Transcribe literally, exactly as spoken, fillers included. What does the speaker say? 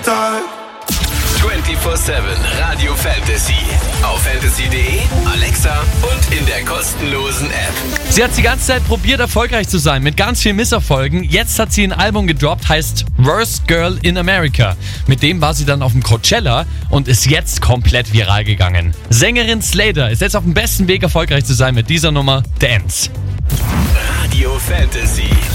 Tag. vierundzwanzig sieben Radio Fantasy. Auf fantasy punkt de, Alexa und in der kostenlosen App. Sie hat die ganze Zeit probiert, erfolgreich zu sein, mit ganz vielen Misserfolgen. Jetzt hat sie ein Album gedroppt, heißt Worst Girl in America. Mit dem war sie dann auf dem Coachella und ist jetzt komplett viral gegangen. Sängerin Slater ist jetzt auf dem besten Weg, erfolgreich zu sein mit dieser Nummer Dance. Radio Fantasy.